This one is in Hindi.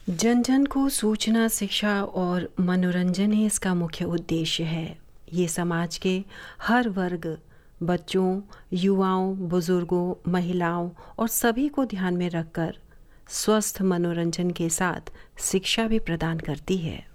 जन जन को सूचना, शिक्षा और मनोरंजन ही इसका मुख्य उद्देश्य है। ये समाज के हर वर्ग, बच्चों, युवाओं, बुजुर्गों, महिलाओं और सभी को ध्यान में रखकर स्वस्थ मनोरंजन के साथ शिक्षा भी प्रदान करती है।